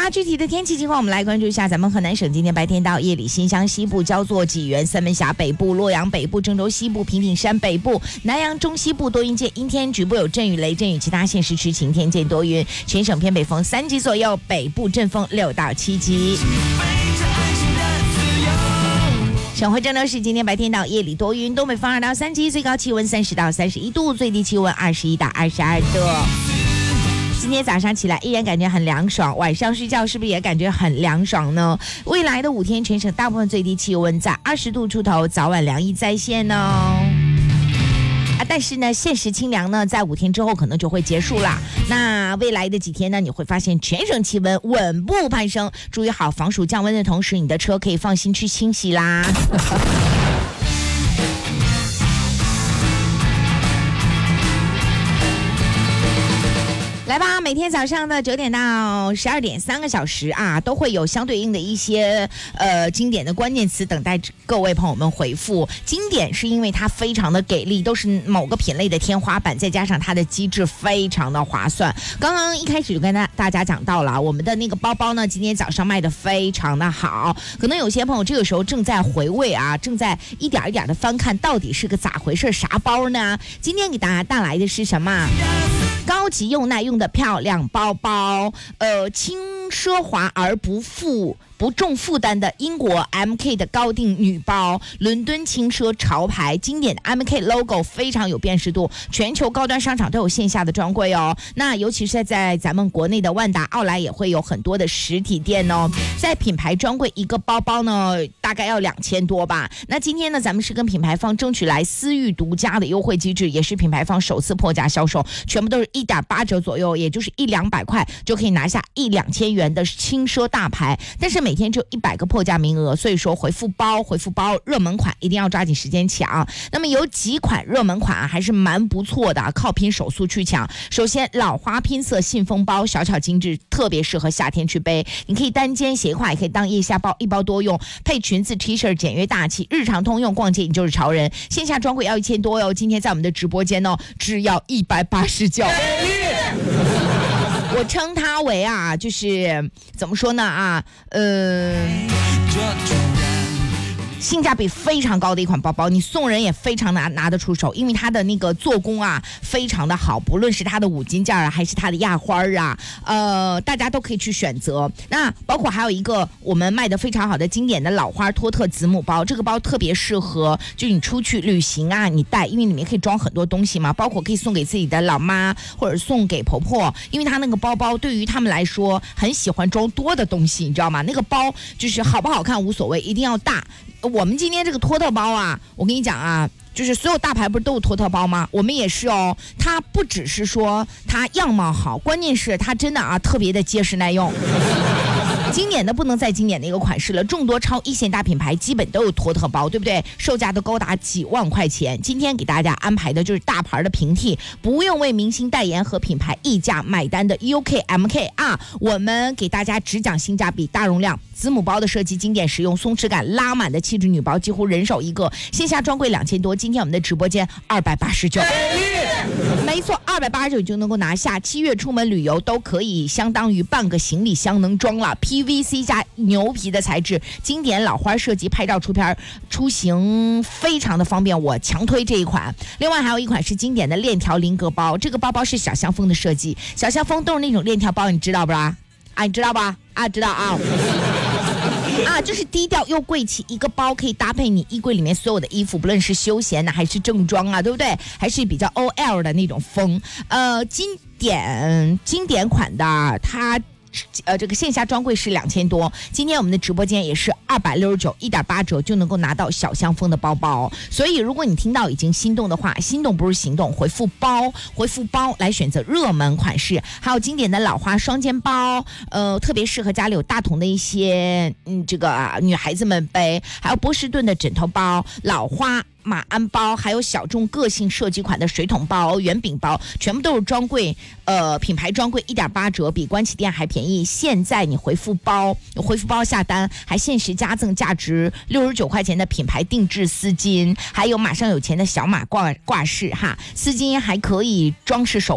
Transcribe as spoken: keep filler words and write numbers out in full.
啦，具体的天气情况我们来关注一下。咱们河南省今天白天到夜里，新乡西部、焦作、济源、三门峡北部、洛阳北部、郑州西部、平顶山北部、南阳中西部多云见阴天，局部有阵雨雷阵雨，其他县市区晴天见多云，全省偏北风三级左右，北部阵风六到七级。省会郑州市今天白天到夜里多云，东北风二到三级，最高气温三十到三十一度，最低气温二十一到二十二度。今天早上起来依然感觉很凉爽，晚上睡觉是不是也感觉很凉爽呢？未来的五天全省大部分最低气温在二十度出头，早晚凉意再现哦。啊，但是呢，现实清凉呢，在五天之后可能就会结束了。那未来的几天呢，你会发现全省气温稳步攀升。注意好防暑降温的同时，你的车可以放心去清洗啦。来吧，每天早上的九点到十二点，三个小时啊，都会有相对应的一些呃经典的关键词等待各位朋友们回复。经典是因为它非常的给力，都是某个品类的天花板，再加上它的机制非常的划算。刚刚一开始就跟大家讲到了，我们的那个包包呢，今天早上卖的非常的好。可能有些朋友这个时候正在回味啊，正在一点一点的翻看，到底是个咋回事，啥包呢？今天给大家带来的是什么？高级又耐用的漂亮包包，呃，轻奢华而不负不重负担的英国 M K 的高定女包，伦敦轻奢潮牌，经典的 M K logo 非常有辨识度，全球高端商场都有线下的专柜哦。那尤其是在咱们国内的万达、奥莱也会有很多的实体店哦。在品牌专柜一个包包呢，大概要两千多吧。那今天呢，咱们是跟品牌方争取来私域独家的优惠机制，也是品牌方首次破价销售，全部都是一点八折左右，也就是一两百块就可以拿下一两千元的轻奢大牌。但是每天只有一百个破价名额，所以说回复包回复包热门款一定要抓紧时间抢。那么有几款热门款、啊、还是蛮不错的，靠拼手速去抢。首先老花拼色信封包，小巧精致，特别适合夏天去背，你可以单肩斜挎，也可以当腋下包，一包多用，配裙子 T 恤简约大气，日常通用，逛街你就是潮人。线下专柜要一千多哟，今天在我们的直播间呢，只要一百八十九。我称它为啊，就是怎么说呢啊，呃。性价比非常高的一款包包，你送人也非常拿拿得出手，因为它的那个做工啊非常的好，不论是它的五金件啊，还是它的压花啊，呃，大家都可以去选择。那包括还有一个我们卖的非常好的经典的老花托特子母包，这个包特别适合就是你出去旅行啊，你带，因为里面可以装很多东西嘛，包括可以送给自己的老妈或者送给婆婆，因为它那个包包对于他们来说很喜欢装多的东西，你知道吗？那个包就是好不好看无所谓，一定要大。我们今天这个托特包啊，我跟你讲啊，就是所有大牌不是都有托特包吗？我们也是哦。它不只是说它样貌好，关键是它真的啊特别的结实耐用。经典的不能再经典的一个款式了，众多超一线大品牌基本都有托特包，对不对？售价都高达几万块钱。今天给大家安排的就是大牌的平替，不用为明星代言和品牌溢价买单的 U K M K 啊，我们给大家只讲性价比、大容量。子母包的设计经典实用，松弛感拉满的气质女包几乎人手一个，线下专柜两千多，今天我们的直播间二百八十九，没错，二百八十九就能够拿下。七月出门旅游都可以相当于半个行李箱能装了。P V C 加牛皮的材质，经典老花设计，拍照出片出行非常的方便，我强推这一款。另外还有一款是经典的链条菱格包，这个包包是小香风的设计，小香风都是那种链条包，你知道不啦？啊，你知道吧？啊，知道啊。啊，就是低调又贵气，一个包可以搭配你衣柜里面所有的衣服，不论是休闲的还是正装啊，对不对？还是比较 O L 的那种风。呃，经典经典款的它。呃，这个线下专柜是两千多，今天我们的直播间也是二百六十九，一点八折就能够拿到小香风的包包。所以，如果你听到已经心动的话，心动不是行动，回复包，回复包来选择热门款式，还有经典的老花双肩包，呃，特别适合家里有大童的一些嗯，这个、啊、女孩子们背，还有波士顿的枕头包，老花。马鞍包，还有小众个性设计款的水桶包、圆饼包，全部都是专柜，呃，品牌专柜一点八折，比关起店还便宜。现在你回复包，回复包下单，还限时加赠价值六十九块钱的品牌定制丝巾，还有马上有钱的小马挂挂饰哈，丝巾还可以装饰手。